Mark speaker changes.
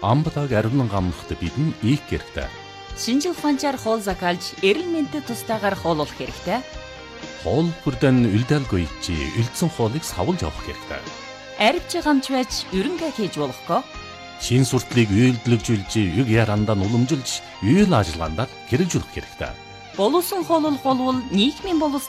Speaker 1: Амбатаг ариунан гамнахад бидэн ийх хэрэгтэй.
Speaker 2: Шинжил ухаанчаар хоол закалж, эрүүл мэндэд тустаагаар хооллох хэрэгтэй.
Speaker 1: Хоол бүрдэн үлдээлгүй чи үлдсэн хоолыг савлж авах хэрэгтэй.
Speaker 2: Арвч гамч байж ерөнхий хийж болохгүй.
Speaker 1: Шин суртлыг үйлдэлжүүлж, юг ярандаа уламжилж, үйл ажиллагаанд хэрэгжүүлэх хэрэгтэй.
Speaker 2: Боловсон хооллол нийгмийн боловс